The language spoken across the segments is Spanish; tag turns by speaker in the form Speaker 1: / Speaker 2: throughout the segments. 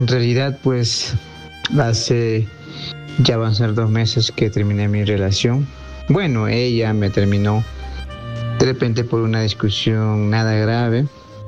Speaker 1: En realidad, pues, ya van a ser 2 meses que terminé mi relación. Bueno, ella me terminó de repente por una discusión nada grave.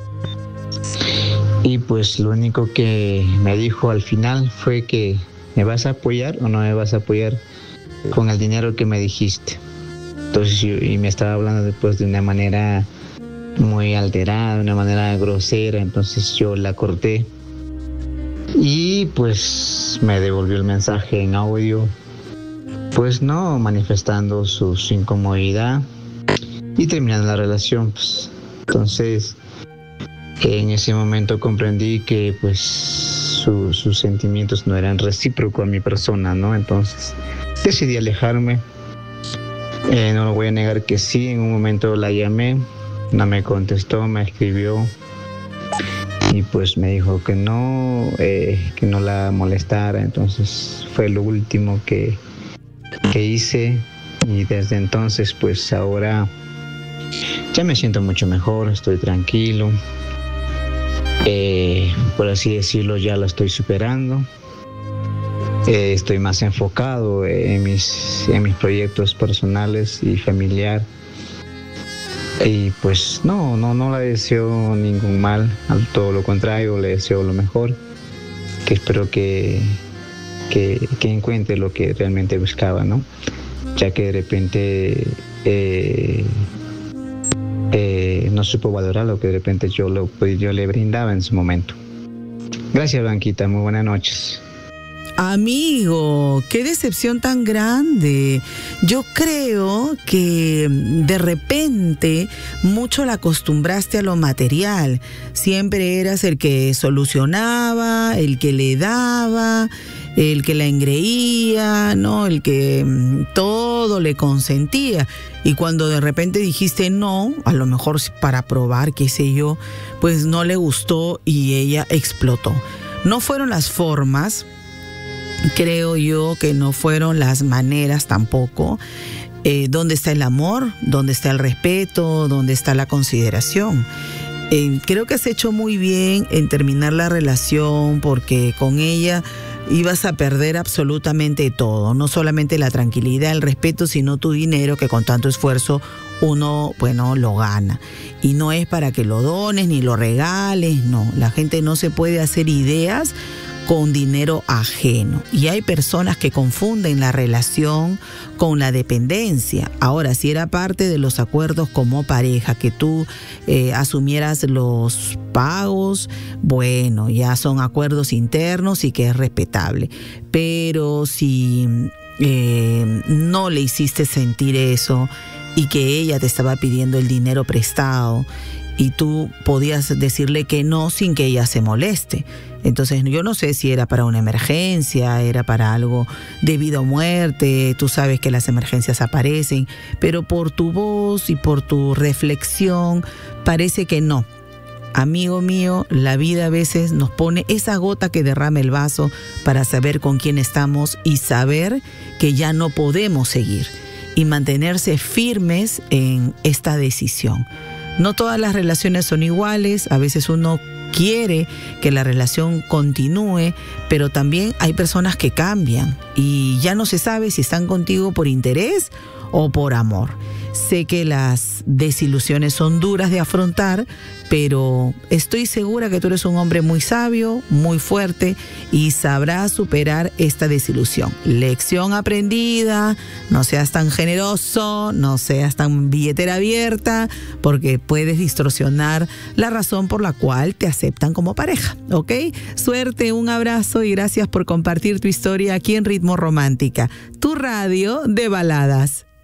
Speaker 1: Y pues lo único que me dijo al final fue que ¿me vas a apoyar o no me vas a apoyar con el dinero que me dijiste? Entonces y me estaba hablando después de una manera muy alterada, de una manera grosera. Entonces yo la corté y pues me devolvió el mensaje en audio, pues no, manifestando su incomodidad y terminando la relación, pues. Entonces en ese momento comprendí que pues sus sentimientos no eran recíprocos a mi persona, ¿no? Entonces decidí alejarme. No lo voy a negar que sí, en un momento la llamé, no me contestó, me escribió y pues me dijo que no la molestara. Entonces fue lo último que hice, y desde entonces pues ahora ya me siento mucho mejor, estoy tranquilo. Por así decirlo, ya la estoy superando. Estoy más enfocado en mis proyectos personales y familiar. Y pues no le deseo ningún mal, todo lo contrario, le deseo lo mejor, que espero que encuentre lo que realmente buscaba, ¿no? Ya que de repente no supo valorar lo que de repente yo le brindaba en su momento. Gracias, Blanquita, muy buenas noches.
Speaker 2: Amigo, qué decepción tan grande. Yo creo que de repente mucho la acostumbraste a lo material. Siempre eras el que solucionaba, el que le daba, el que la engreía, ¿no? El que todo le consentía. Y cuando de repente dijiste no, a lo mejor para probar, qué sé yo, pues no le gustó y ella explotó. No fueron las formas, creo yo que no fueron las maneras tampoco. ¿Dónde está el amor? ¿Dónde está el respeto? ¿Dónde está la consideración? Creo que has hecho muy bien en terminar la relación, porque con ella ibas a perder absolutamente todo, no solamente la tranquilidad, el respeto, sino tu dinero, que con tanto esfuerzo uno, bueno, lo gana. Y no es para que lo dones ni lo regales, no. La gente no se puede hacer ideas con dinero ajeno. Y hay personas que confunden la relación con la dependencia. Ahora, si era parte de los acuerdos como pareja, que tú asumieras los pagos, bueno, ya son acuerdos internos y que es respetable. Pero si no le hiciste sentir eso y que ella te estaba pidiendo el dinero prestado y tú podías decirle que no sin que ella se moleste. Entonces yo no sé si era para una emergencia, era para algo de vida o muerte. Tú sabes que las emergencias aparecen, pero por tu voz y por tu reflexión parece que no. Amigo mío, la vida a veces nos pone esa gota que derrama el vaso para saber con quién estamos y saber que ya no podemos seguir, y mantenerse firmes en esta decisión. No todas las relaciones son iguales, a veces uno quiere que la relación continúe, pero también hay personas que cambian y ya no se sabe si están contigo por interés o por amor. Sé que las desilusiones son duras de afrontar, pero estoy segura que tú eres un hombre muy sabio, muy fuerte y sabrás superar esta desilusión. Lección aprendida, no seas tan generoso, no seas tan billetera abierta, porque puedes distorsionar la razón por la cual te aceptan como pareja, ¿ok? Suerte, un abrazo y gracias por compartir tu historia aquí en Ritmo Romántica, tu radio de baladas.